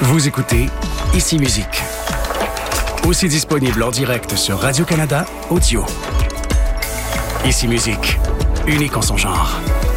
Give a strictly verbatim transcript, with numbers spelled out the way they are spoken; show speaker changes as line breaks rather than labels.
Vous écoutez Ici Musique. Aussi disponible en direct sur Radio-Canada Audio. Ici Musique, unique en son genre.